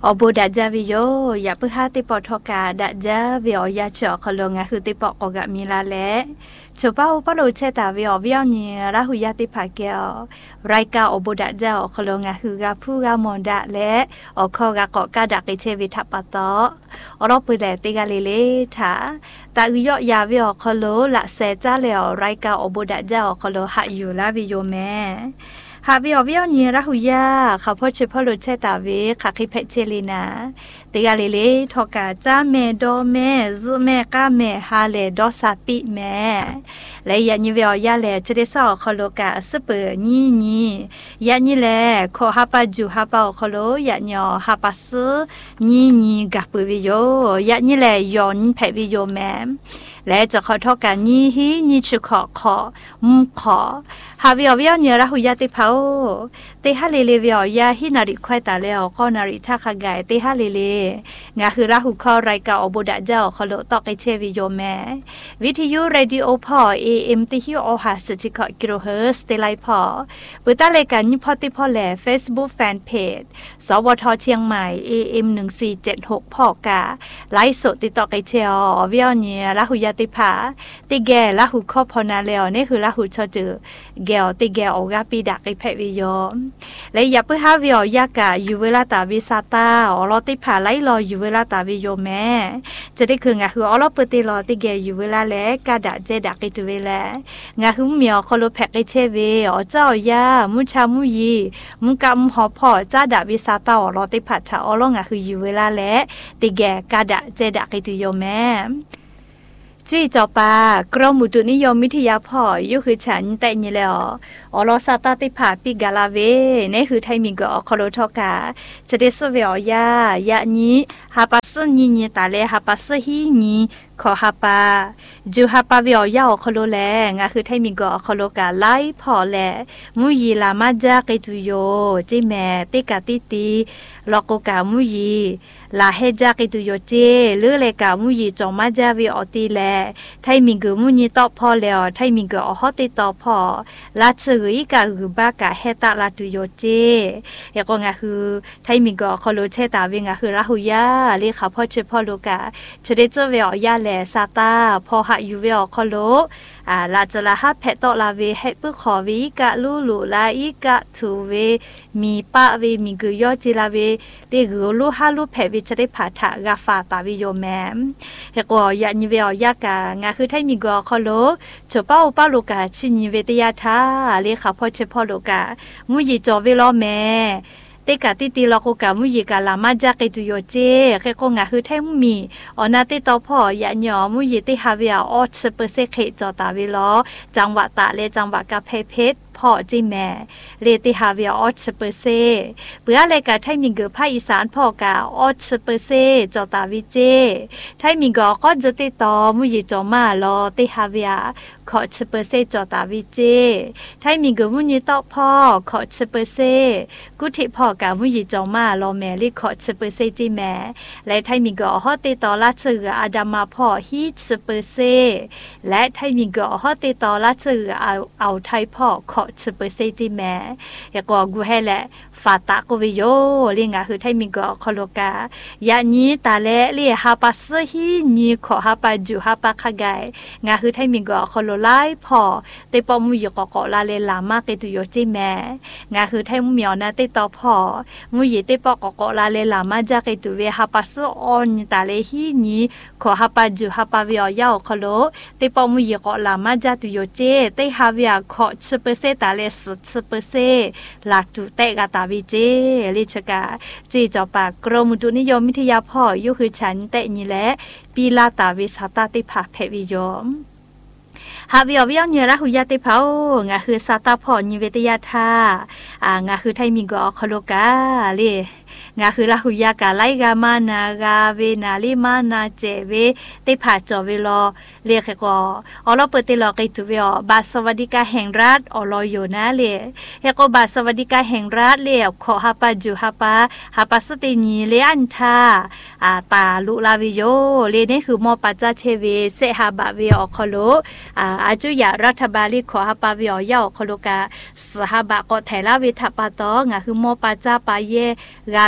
บูดัจจาวิโยอย่าเพื่อหาติปอทอกาดัจจาวิอยาเจาะขลงะคือติปอกกะมีลาแลชาวบ้านปลุกเชตาวิอวิอเนียราหุยาติภาเกลรายกาบูดัจจาขลงะคือกะผู้กะมอนดะและอคอกะเกาะกะดักเชวิทัปปะตออรอปุแลติกะเลเลถาตาอุยอยาวิอขโลละเซจาเลอรายกาบูดัจจาขโลหะอยู่ลาวิโยแมหาวิอวิอเนียราหุยาเขาพอเชพลุเชตาวิขะคิเพเชลีนาติกาเลเลทอกาจาเมโดเมซุเมกาเมฮาเลดอซาปิแมและยานิเวอยาเลจะได้สอคโลกาสเปนี่ยานิเลขอฮาปาจูฮาปาคโลยาญอฮาปาซนี่กับปุวิโยยานิเลยอนเพวิโยแมและจะขอทอกันนี่ฮีนี่ชุขอขอหาวิอวิอเนียราหุยาติเผาเตฮาเลเลวิอยาฮินาริควายตาแล้วก็นาริชาคากายเตฮาเลเลงาคือราหุคอรายกาอบูดะเจ้าขลุตอกไอเชวิโยแมวิทยุเรดิโอพอ AM ติฮิโอหาสจิกะกิโลเฮิรตซ์เตไลพอปุตตะเลกันยิพอติพอแล Facebook Fan Page สวทเชียงใหม่ AM 1476พอกาไลฟ์สดติดต่อไอเชอวิอเนียราหุยาติภาติแกราหุคอพอนาแล้วนี่คือราหุชอจือแกวติแกวอกาปีดักไอเพวิโยและอย่าเพื่อหาวิอยากะอยู่เวลาตาวิซาตาอลอติผาไลรออยู่เวลาตาวิโยแม่จะได้คืองาคืออลอเปติรอติแกอยู่เวลาแลกาดะเจดักไอตุเวแลงาคือเมียวคอโลแพกไอเชเวอเจ้ายามุชามุยีมุกะมุหอพอจ้าดะวิซาตาอลอติผาทาอลองาคืออยู่เวลาแลติแกกาดะเจดักไอตุโยแม่จุยจอปากรมอุตุนิยมวิทยาพ่อยุคือฉันแต่นี่แล้วอลอซาตาติผาปิกาลาเวนี่คือไทยมิงก็อคโลทอกาจะได้สเวียยานี้ฮาปัสนี่ตาเลฮาปัสฮีนี่ขอฮาปาจูฮาปาเวียอคโลแลงาคือไทยมิงก็อคโลกาไลพอแลมุยีลามาจากิตุโยจิแมติกาติตีลอกกามุยีลาเฮจากิตุโยเจหรือเลกามุยีจงมาจาวิอติแลไทยมิงก็มุยีตอพอแล้วไทยมิงก็อฮอติตอพอลาชื่ออีกาคือบากาเฮตาลาตุโยเจยก็งาคือไทยมิงก็คโลเชตาวิงาคือราหุยาเลขาพ่อเชพ่อโลกาชเดเจเวียาแลซาตาพอหะยูเวอคโลลาจะละฮับเพตอลาเวให้ปึกขอวิกะลูลาอีกะทูเวมีปะเวมีกุยอจิลาเวเรกุลูฮาลูเพวิจะได้ผาถากาฟาตาวิโยแมมเฮกอยานิเวอยากางาคือไทยมีกอคโลจเป้าโลกาชินิเวตยาทาเลขาพ่อเชพ่อโลกามุยจอเวลอแมเตกาติติลอกกามุยกาลามาจากิตุโยเจเกกงาคือไทยมีอนาติตอพ่อยะหยอมุยติฮาเวียออสเปเซเคจอตาวิลอจังหวะตะเลจังหวะกาเพชพ่อจิแม่เรติฮาเวียออสเปเซเปื่ออะไรกาไทยมีเกอภาคอีสานพ่อกาออสเปเซจอตาวิเจไทยมีกอก็จะติตอมุยจอมาลอติฮาเวียขอสเปเซจอตาวิเจไทยมีเกอมุยตอพ่อขอสเปเซกุทิพ่อกามุยจอมาลอแม่ลิขอสเปเซจิแม่และไทยมีกอฮอติตอลาเชืออาดามาพ่อฮีสเปเซและไทยมีกอฮอติตอลาเชือเอาไทยพ่อขอสเปเซจิแม่ยก็กูให้แหละฟาตะกูวิโยเรียงคือไทยมีก็คโลกายานี้ตาเลเรียฮาปัสฮีนี่ขอฮาปาจูฮาปาคากายงาคือไทยมีก็คโลไลพอเตปอมุยก็ลาเลลามาเกตุโยจิแม่งาคือไทยมุมีอนาเตตอพอมุยเตปอก็ลาเลลามาจากเกตุเวฮาปัสออนตาเลฮีนี่ขอฮาปาจูฮาปาวิอยาคโลเตปอมุยก็ลามาจากตุโยเจเตฮาเวียขอสเปเซตาเลสเปเซลาตุเตกาตาวิเจลิชกาจีจอปากกรมอุตุนิยมวิทยาพ่อยุคือฉันแต่นี่แหละปีลาตาวิสาตาติภาเพวิโยมหาวิอวิญญาณหุยาติเผางาคือซาตาพ่อนิเวตยาธางาคือไทยมิงก็คโลกาเลงาคือลาหุยากาไลกามานากาเวนาลิมานาเจเวติผาจอเวลอเรียกก็อลอเปิดติลอกิตุเวอบาสวัสดิการแห่งรัฐอลอยอยู่นะเลยเฮก็บาสวัสดิการแห่งรัฐเรียกขอฮาปาจูฮาปาสตินีเลอันทาตาลุลาวิโยเลนี่คือมอปัจจาเชเวเซฮาบะเวอคโลอาจุยารัฐบาลขอฮาปาวิอยาคโลกาสหบะก็ไทยลาวิทัปปะตองาคือมอปัจจาปาเยกา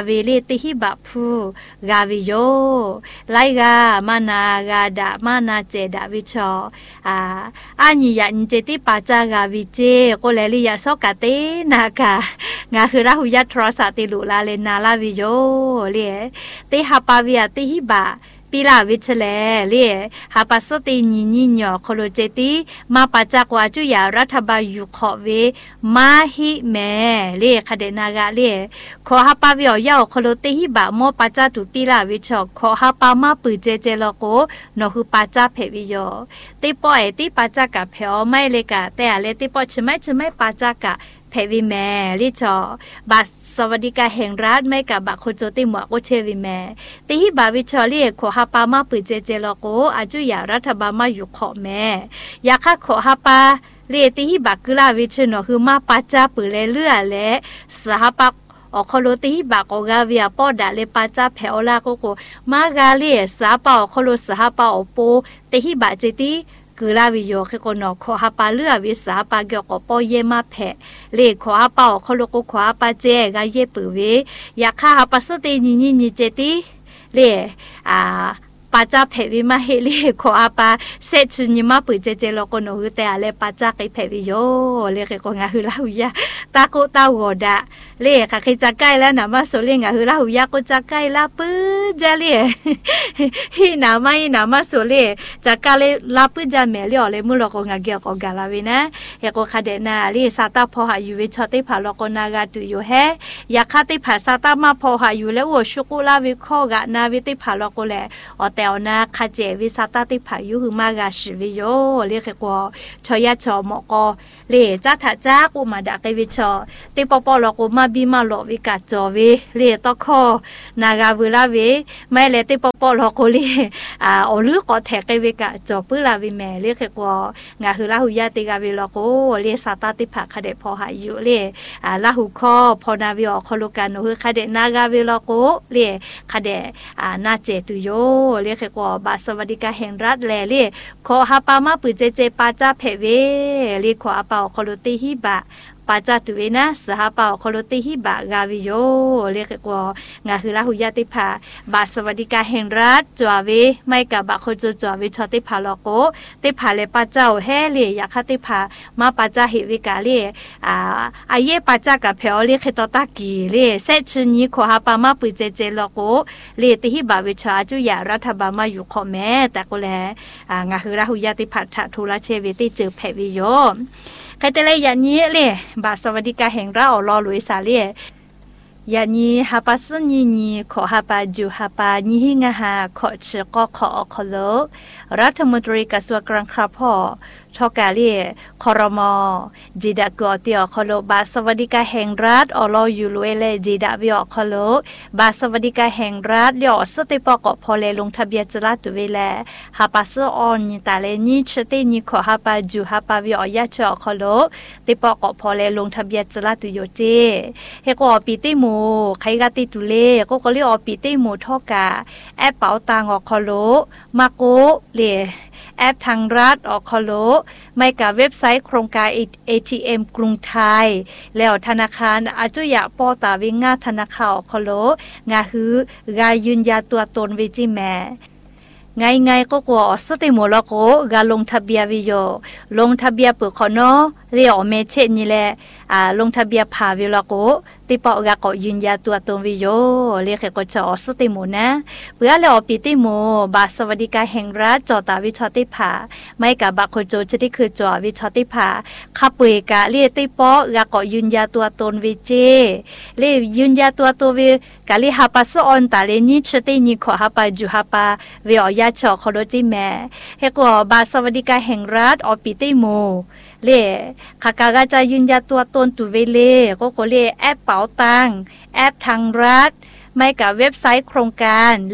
วิเลติฮิบะพูกาวิโยไลกามานาดามานาเจดาวิชออันนี้ยันเจติปาจากาวิเจก็เลยลิยาสกเตนากางาคือราหุยัตทรสาติลุลาเลนาลาวิโยเลียติฮาปาวิอาติฮิบะปีลาวิชเลเลียฮาปัสติญิญิญอโคโลเจติมาปาจากวาจุยารัฐบายุขอเวมาฮิเมเลียคเดนากาเลียขอฮาปาวิอยาโคโลเตฮิบะโมปาจาตุปีลาวิชอขอฮาปามาปืเจเจโลโกโนหุปาจาเพวิโยติปอยติปาจากะเพอไม่เลกะแต่เลติปอชไม่ปาจากะเพวิแมลิชอบาสวัสดิการแห่งรัฐไม่กับบาโคโจติหมวกโอเชวิแมติฮิบาวิชอเลียขอฮาปามาปืเจเจโลโกอาจุยารัฐบามาอยู่ขอแม่อยากขอฮาปาเลียติฮิบากกุลาวิชโนคือมาปาจาปืเลเลือและสหปอคโลติฮิบากอกาเวียปอดาเลปาจาเพอลาโกโกมากาเลียสาปาอคโลสหปาอโปติฮิบาเจติกุลาวิโยเคโกนอขอฮาปาเลือวิสาปาเกอกปอเยมาเพเลขอฮาปาอคโลโกขอฮาปาเจกาเยปือเวอยากฆ่าฮาปาสติญิเจติเลปาจาเพวิมาเฮลีขออาปาเซชินิมาปุเจเจโลโกโนหุแต่เลปาจาไกเพวิโยเลเคโกงาหุลาหุยาตาโกตาโกดะเลค่ะเคจะใกล้แล้วนะมาโซเลงาหุลาหุยาก็จะใกล้ละปื้จาเลฮีนามาโซเลจะกาเลลาปื้จาเมลีอเลมุโลโกงาเกียกอกาลาวินะเฮโกคาเดนาเลซาตาพอหายูวิชอติผาโลโกนากาตุโยเฮยาคาติผาซาตามาพอหายูเลโวชุกุลาวิโคกะนาวิติผาโลโกเลอแต่วนาคาเจวิสาตาติพายุหือมากาชิวิโยเรียกกว่าชอยาชอมอกอเลจ้าถาจ้ากูมาดักวิชอติปปลกูมาบีมาหลวิกาจอวิเลตอคอนากาวิลาวิไม่เลติปปลกูเลอลือกอแทกวิกาจอปืลาวิแม่เรียกกว่างาหือลาหุยาติกาวิลกูเลสาตาติพาคาเดพอหายุเลลาหุคอพอนาวิอคอลุกานุคาเดนากาวิลกูเลคาเดนาเจตุโยเรียกกว่าบาสวัสดิการแห่งรัฐแลเลีขอฮาปามาปืเจเจปาจาเพเวเรียขออาเปาคอลติฮิบะปาจาตุเวนะสหเปาคอลติฮิบะกาวิโยเรียกว่างาคือลาหุยาติภาบาสวัสดิการแห่งรัฐจวเวไม่กับบาโคจจวเวชอติภาโลโกติภาเลปาเจ้าแฮเลียคติภามาปาจาหิวิกาเลีอาเยปาจากะเพอเลียคตตากีเลีเซชนีขอฮาปามาปืเจเจโลโกเลียติฮิบาวิชาจุยารัฐบามาอยู่ขอแม่แต่ก็แลงาคือลาหุยาติภาทะทุลาเชวิติจือเพวิโยใครแต่ละอย่างนี้เลยบาสวัสดิการแห่งเรารอลุยสาเลยยานีฮาปัสนีขอฮาปาจูฮาปานีหิงาฮาขอเชก็ขอคโลรัฐมนตรีกระทรวงการคลับพ่อทอกาเลีคอรมอจีดากอเตียคโลบาสวัสดิการแห่งรัฐอลอยูลุเอเลจีดาวิอคโลบาสวัสดิการแห่งรัฐเลียวสติปกพอเลลงทะเบียนจลาตุเวเลฮาปัสออนนิตาเลนิชตินิขอฮาปาจูฮาปาวิอยาชอคโลติปกพอเลลงทะเบียนจลาตุโยเจเฮกอปีติมูใครกติตุเลก็เรียกอปีติมูทอกาแอปเป๋าตังอคโลมาโกเลแอปทางรัฐอคโลไม่กับเว็บไซต์โครงการ ATM กรุงไทยแล้วธนาคารอาจุยะปอตาวิงาธนาคารอคโลงาฮือกายืนยาตัวตนวิจิแมไงก็กลัวสติโมลโกกาลงทะเบียนวิโยลงทะเบียนปุคโนเรียอเมเชนี่แหละลงทะเบียนพาวิโลโกติปอกาก็ยืนยาตัวตนวิโยเรียกก็จะสติโมนะเพื่อแล้วปีติโมบาสวัสดิการแห่งรัฐจอตาวิชอติภาไม่กับบาโคโจจะได้คือจอวิชอติภาขับเปกะเรียติปอกาก็ยืนยาตัวตนวิเจเรียยืนยาตัวตนวิกาลิฮาปัสออนตาเลนิชตินิขอฮาปาจูฮาปาเวียชอคอโลจิแม่เฮก็บาสวัสดิการแห่งรัฐอปีติโมเล่ขากากาจะยืนยันตัวตนตุเวเลก็เล่แอปเป๋าตังแอปทางรัฐไม่กับเว็บไซต์โครงการเล่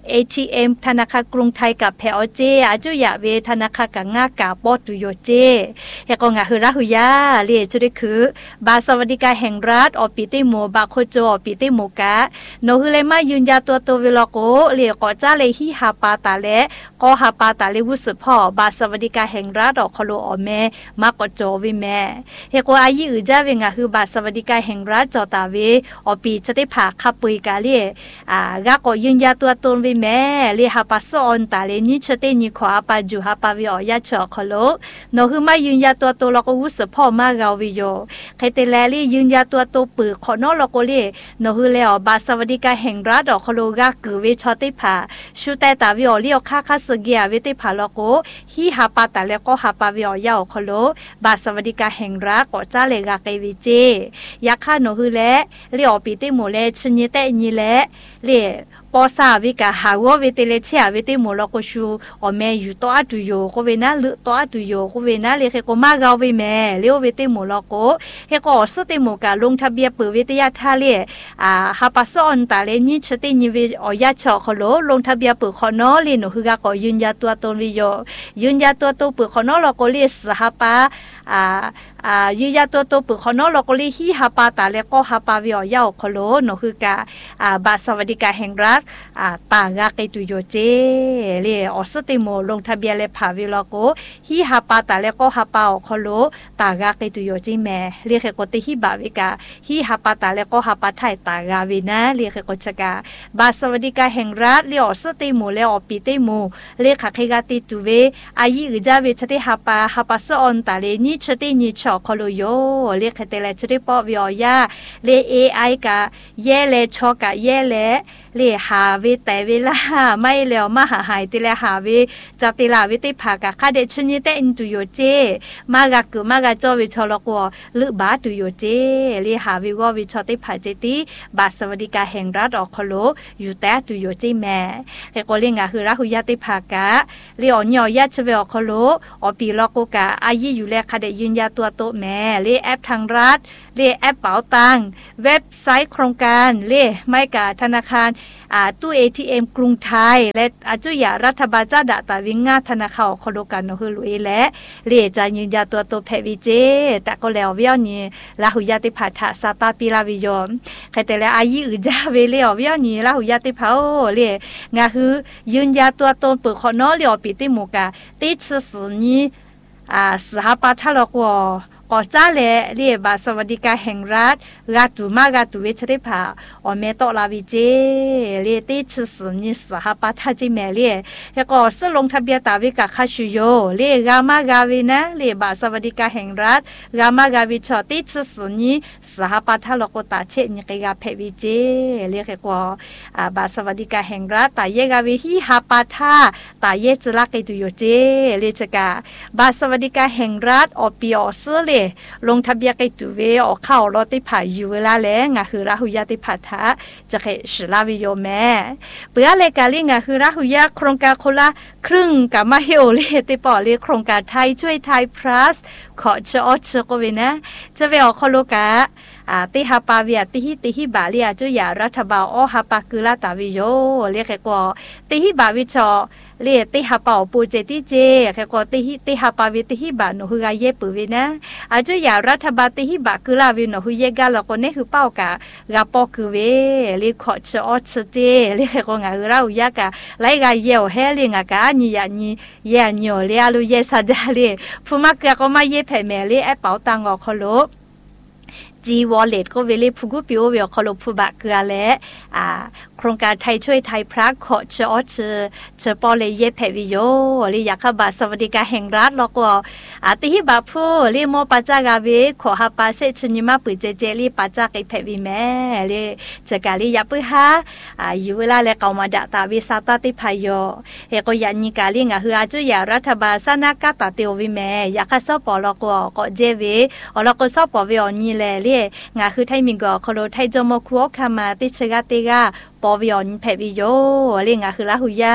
ATM ธนาคารกรุงไทยกับแพอเจอาจุยาเวธนาคารกับงากาปอตุโยเจเฮก็งาคือราหุยาเรียจุดคือบาสวัสดิการแห่งรัฐอปิติโมบาโคโจอปิติโมกะโนฮืเลมายืนยาตัวเวลโกเรียกอจ้าเลฮิฮาปาตาเลก็ฮาปาตาเลวุสุพ่อบาสวัสดิการแห่งรัฐอคโลอเมมากโจวิแม่เฮก็อายุจ้าเวงาคือบาสวัสดิการแห่งรัฐจอตาเวอปีจะได้ผ่าขับปุยกาเรียกะก็ยืนยาตัวตนวิแม่เรียฮาปาสอนตาเลนิชเตนิขวาปาจูฮาปาวิอยาชอคโลโนฮืมายืนยาตัวลก็วุสุพ่อมาเกาวิโยใครแต่แลลี่ยืนยาตัวปือขอนอลก็เรียโนฮืเลอบาสวัสดิการแห่งรัฐอคโลกะกือเวชอติผ่าชูแต่ตาวิอเลียวค่าสเกียเวติผ่าลก็ฮีฮาปาตาเลก็ฮาปาวิอยาคโลบาสวัสดิการแห่งรัฐก็จ้าเลกาเกวิเจยาค่าโนฮืเลเลียวปีติโมเลชนิเตนิเลเลียปอสาวิกาหาวเวติเลเชียเวติโมลก็ชูอเมอยู่ตัวตุโยก็เวนะลึตัวตุโยก็เวนะเลก็มาเกาวิแม่เลียวเวติโมลก็เฮก็สติโมกาลงทะเบียนเปิดวิทยาทาเลฮาปาซอนตาเลนิชตินิเวอยาชอคโลลงทะเบียนเปิดขอนอเลโนคือกาก็ยืนยาตัวตนวิโยยืนยาตัวเปิดขอนอลก็เลสหาปายืนยาตัวเปิดขอนอลก็เลฮีฮาปาตาเลก็ฮาปาวิอยาคโลโนคือกาบาสวัสดิการแห่งรัฐตากาเกตุโยเจเลอสติโมลงทะเบียนเลพาวิลโกฮีฮาปาตาเลก็ฮาปาคโลตากาเกตุโยเจแม่เลเขโกติฮิบาวิกาฮีฮาปาตาเลก็ฮาปาไทยตากาวินะเลเขโกชกาบาสวัสดิการแห่งรัฐเลอสติโมเลอปิติโมเลขะเขกาติตุเวอายิอุจาเวชติฮาปาสอนตาเลนิชตินิชอคโลโยเลเขเตเลชติปอวิอยาเลเอไอกาเยเลชอกาเยเลเลหาเวแต่เวลาไม่แล้วมาหายติเลหาเวจับติลาวิติภากะคาเดชนิเตอินตุโยเจมากะกุมากะจอวิชอลกัวลึบาตุโยเจเลหาวิกอวิชอติภาเจติบาสวัสดิการแห่งรัฐอคโลอยู่แต่ตุโยเจแม่เฮโกเลงะคือราหุยาติภากะเลอญอยาชเวอคโลอปีลกกะอายิอยู่แลคาเดยืนยาตัวโตแม่เลแอปทางรัฐเลแอปเป๋าตังเว็บไซต์โครงการเลไม่กะธนาคารตู้ ATM กรุงไทยและอาจุยารัฐบาลเจ้าดาตาวิงงาธนาคารโคโลกันโนฮืลุเอและเรียจะยืนยาตัวเพวิเจแต่ก็แล้วเวียวนี่ลาหุยาติภาทะซาตาปิลาวิยอมใครแต่ละอายิอุจาเวเลียวเวียวนี่ลาหุยาติภาโอเรียงาคือยืนยาตัวตนเปิดขอนอเลียวปิติโมกาติดสื่อนี้สหปาทะลกวก็จ้าเลเรียบาสวัสดิการแห่งรัฐกาตุมากาตุเวชได้ผ่าอเมตอลาวิเจเรียติชสนิสหปาทาจิเมเรียแล้วก็สลงทะเบียนตาวิกาคาชุโยเรียกามากาวินะเรียบาสวัสดิการแห่งรัฐกามากาวิชอติชสนิสหปาทาลกตาเชนิกยาเพวิเจเรียกว่าบาสวัสดิการแห่งรัฐตาเยกาวิฮิฮาปาทาตาเยจลักตุโยเจเรียจกาบาสวัสดิการแห่งรัฐอปิอสเลลงทะเบียนไกตุเวออกเข้ารถติผาอยู่เวลาแล้วงาคือราหุยาติผาทะจะเคชลาวิโยแม่เปื่อเลกาลิงาคือราหุยาโครงการคนละครึ่งกับมาเฮโอเลติปอเลโครงการไทยช่วยไทยพลัสขอชอชโกเวนะจะไปออกโคโลกาติฮาปาเวียติฮิบาเลียจุยารัฐบาลอฮาปากุลาตาวิโยเรียกว่าติฮิบาวิชอเรียติฮาปาปูเจติเจแค่ก็ติฮาปาวิติฮิบาโนฮืกาเยปุวินะอาจุยารัฐบาลติฮิบากุลาวิโนฮืเยกาลก็เนี่ยคือเป้ากากาปอกุเวเรียขอชอชเจเรียกก็งาเราอยากะไลกาเยวเฮลิงากานี่ยานี่เยญโยเรียลุเยซาจาเรผู้มักก็มาเยเพเมเรียแอปเป๋าตังอคโลจีวอลเล็ตก็เวลีพูกุปิโอเวลคอลพูบะเกลือและโครงการไทยช่วยไทยพระขอเชอเชปอเลเยเพวิโยลีอยากบาสวัสดิการแห่งรัฐแล้วก็ติฮิบาพูลีโมปัจจากาเวขอฮาปาเซชนิมาปุเจเจลีปัจจากเพวิแม่ลีจะกาลียาปุฮาอยู่เวลาและเกามาดาตาวิสาตติพายโยเฮก็ยันนิกาลีงาฮืออาจุยารัฐบาลสนากาตาเตียววิแม่อยากสอบปอแล้วก็เจเวแล้วก็สอบปอเวอนี่แหละงาคือไทยมิงก็โคโลไทยจโมคุโอคามาติชกาติกาปอวิอนเพวิโยเรียงาคือลาหุยา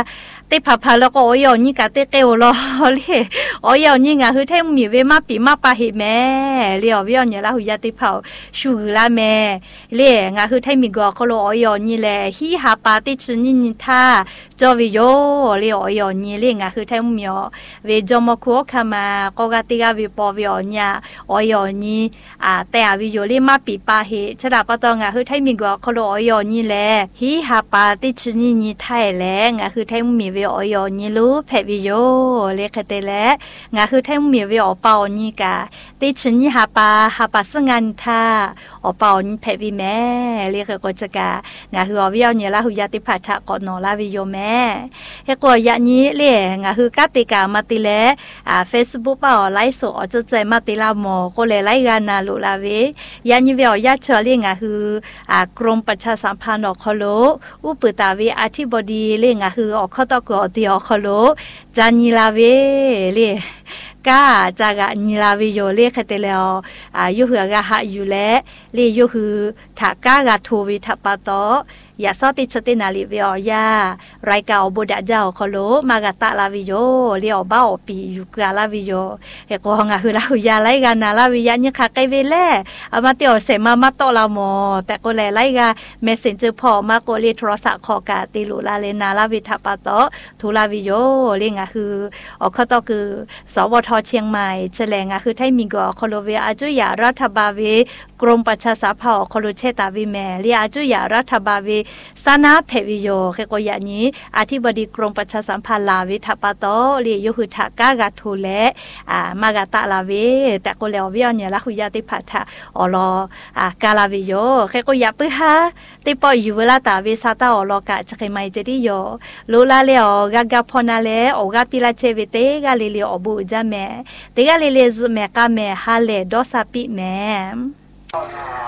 ติพาพาแล้วก็โอยนี่กะเตเกวรอเลยโอยนี่งะคือเทมีเวมาปีมาปาหิแม่เลียววิอเนี่ยละหุยาติเผาชูละแม่เลียงะคือเทมีกอคโลโอยนี่แหละฮีฮาปาติชนินิท่าจอวิโยเลียวโอยนี่เลียงะคือเทมีเวจอมคัวคามาโกกาติกาวิปอวิอเนี่ยโอยนี่แต่วิโยเลีมาปีปาหิฉดาปตองะคือเทมีกอคโลโอยนี่แหละฮีฮาปาติชนินิท่าแหละงะคือเทมีวิโอยนี่รู้เพวิโยเรียกแต่แหละงะคือเทมีวิโอเปานี่กะติชนิฮาปาสงันท่าโอเปานี่เพวิแม่เรียกก็จะกะงะคือวิโอเนี่ยละหุยาติพัทธะก่อนนอลาวิโยแม่เฮก็ยะนี้เรียงะคือกติกามาติแลFacebook เปาไลฟ์สดจะใจมาติลาโมก็เลยไลกันนะลุลาเวยะนี้วิโอยะเชอเรียงะคือกรมประชาสัมพันธ์อคโลอุปตาวิอธิบดีเรียงะคือออกข้อตอกอติอคโลจานีลาเวเรียกาจากะนีลาวิโยเรียกแต่แล้วยุหือกะหะอยู่และเรียยุหือถ้ากากะทูวิทัปปะโตอย่าซอติชตินาลิเวียยารายการบุดาเจ้าคโลมากะตะลาวิโยเรียวบ้าปีอยู่กะลาวิโยเฮก็งะคือลาหุยาไลกันนะลาวิยาเนี่ยค่ะไกเวแลอามาเตียวเสมาโตลาโมแต่ก็แลไลกะเมสเซนเจอร์พอมาโกเรียโทรศัพท์ขอกะติลุลาเลนาลาวิทัปปะโตทุลาวิโยเรียงะคือออกข้อตอคือสวทเชียงใหม่แฉลงะคือไทมีก็คโลเวอาจุยารัฐบาลเวกรมประชาสัมพันธ์คโลเชตาวิแมเรียอาจุยารัฐบาลเวสนาเพวิโยเฮโกยะนี้อธิบดีกรมประชาสัมพันธ์ลาวิทัปปะโตเรียยุหุทากากาทูและมากาตะลาเวแต่ก็แล้ววิอเนี่ยละหุยาติพัทธะอลกาลาวิโยเฮโกยะปึฮะติปออยู่เวลาตาเวซาตาอลกะจะเคยไม่จะดิโยลูลาเลอกากาพอนาเลโอกาปิลาเชเวเตกาเลเลอบูจาแมเตกาเลเลซุเมกาแมฮาเลดอซาปิแม